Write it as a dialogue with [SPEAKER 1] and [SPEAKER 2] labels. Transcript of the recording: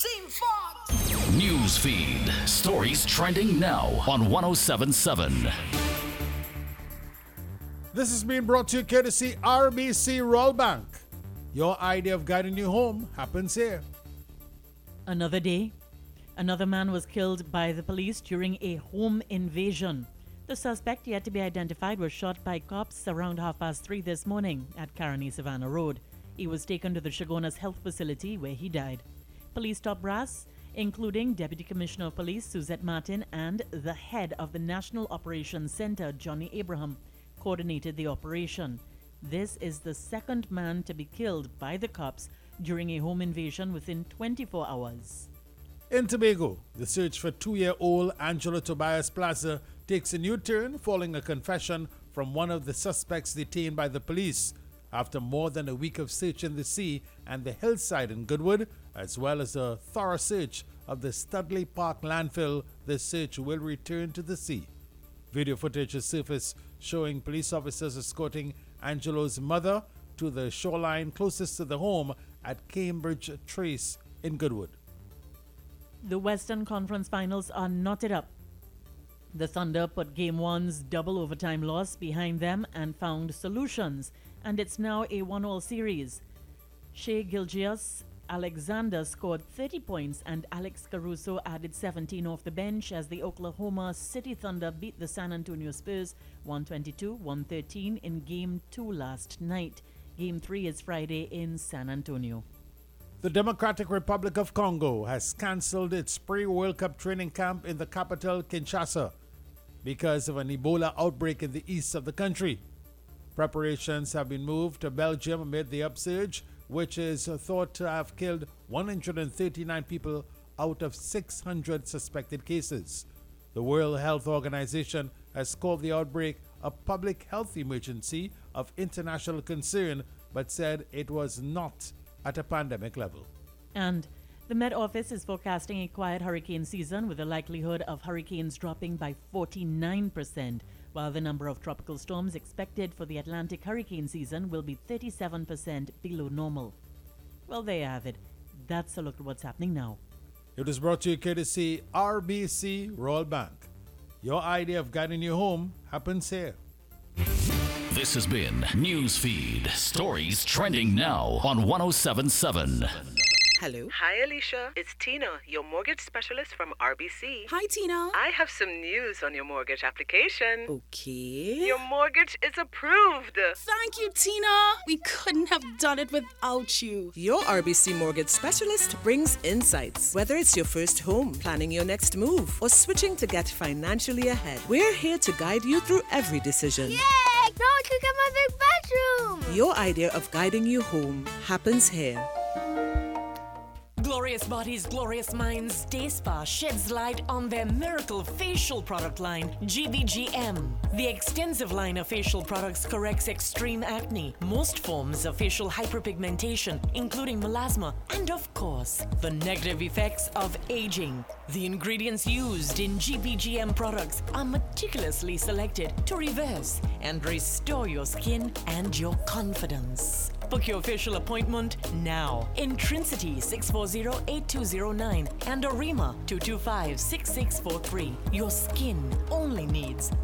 [SPEAKER 1] Team Fox.
[SPEAKER 2] News feed. Stories trending now on 1077.
[SPEAKER 3] This is being brought to you courtesy RBC Rollbank. Your idea of guiding you home happens here.
[SPEAKER 4] Another day, another man was killed by the police during a home invasion. The suspect, yet to be identified, was shot by cops around 3:30 this morning at Caroni Savannah Road. He was taken to the Chaguanas Health Facility where he died. Police top brass, including Deputy Commissioner of Police Suzette Martin and the head of the National Operations Center, Johnny Abraham, coordinated the operation. This is the second man to be killed by the cops during a home invasion within 24 hours.
[SPEAKER 3] In Tobago, the search for 2-year-old Angelo Tobias Plaza takes a new turn following a confession from one of the suspects detained by the police. After more than a week of search in the sea and the hillside in Goodwood, as well as a thorough search of the Studley Park landfill, the search will return to the sea. Video footage has surfaced showing police officers escorting Angelo's mother to the shoreline closest to the home at Cambridge Trace in Goodwood.
[SPEAKER 4] The Western Conference Finals are knotted up. The Thunder put Game 1's double overtime loss behind them and found solutions, and it's now a 1-all series. Shea Gilgeous-Alexander scored 30 points and Alex Caruso added 17 off the bench as the Oklahoma City Thunder beat the San Antonio Spurs 122-113 in Game 2 last night. Game 3 is Friday in San Antonio.
[SPEAKER 3] The Democratic Republic of Congo has cancelled its pre-World Cup training camp in the capital, Kinshasa, because of an Ebola outbreak in the east of the country. Preparations have been moved to Belgium amid the upsurge, which is thought to have killed 139 people out of 600 suspected cases. The World Health Organization has called the outbreak a public health emergency of international concern, but said it was not at a pandemic level.
[SPEAKER 4] And the Met Office is forecasting a quiet hurricane season with the likelihood of hurricanes dropping by 49%, while the number of tropical storms expected for the Atlantic hurricane season will be 37% below normal. Well, there you have it. That's a look at what's happening now.
[SPEAKER 3] It was brought to you courtesy RBC Rollbank. Your idea of guiding you home happens here.
[SPEAKER 2] This has been Newsfeed. Stories trending now on 1077.
[SPEAKER 5] Hello.
[SPEAKER 6] Hi, Alicia. It's Tina, your mortgage specialist from RBC.
[SPEAKER 5] Hi, Tina.
[SPEAKER 6] I have some news on your mortgage application.
[SPEAKER 5] Okay.
[SPEAKER 6] Your mortgage is approved.
[SPEAKER 5] Thank you, Tina. We couldn't have done it without you. Your RBC mortgage specialist brings insights. Whether it's your first home, planning your next move, or switching to get financially ahead, we're here to guide you through every decision.
[SPEAKER 7] Yay! Now I can get my big bedroom!
[SPEAKER 5] Your idea of guiding you home happens here.
[SPEAKER 8] Glorious Bodies, Glorious Minds Day Spa sheds light on their miracle facial product line, GBGM. The extensive line of facial products corrects extreme acne, most forms of facial hyperpigmentation, including melasma, and of course, the negative effects of aging. The ingredients used in GBGM products are meticulously selected to reverse and restore your skin and your confidence. Book your facial appointment now. Intrinsity 640-8209 and Arima 225-6643. Your skin only needs